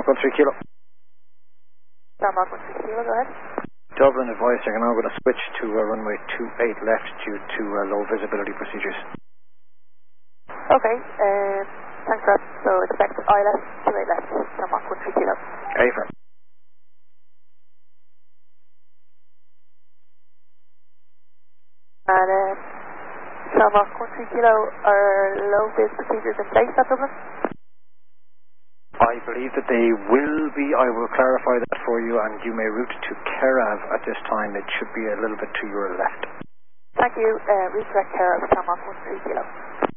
Tarmac 13 Kilo. Tarmac 13 Kilo, go ahead. Dublin advised you're now going to switch to runway 28 left due to low visibility procedures. Okay, thanks for that. So expect ILS 28 left, Tarmac 13 Kilo. Affirm. And Tarmac 13 Kilo, are low vis procedures in place at Dublin? I believe that they will be. I will clarify that for you, and you may route to Kerav at this time. It should be a little bit to your left. Thank you. Redirect Kerav, Tarmac 13 Kilo.